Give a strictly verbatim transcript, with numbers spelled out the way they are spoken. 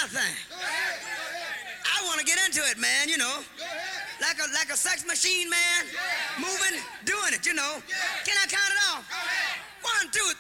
my thing. I want to get into it, man, you know. Like a like a sex machine, man. Moving, doing it, you know. Can I count it off? One, two,